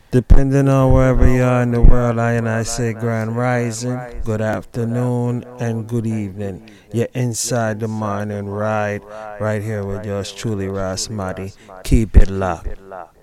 Depending on wherever you are in the world, I say grand rising, good afternoon, and good evening. You're inside the morning ride, right here with yours truly, Ras Madi. Keep it locked.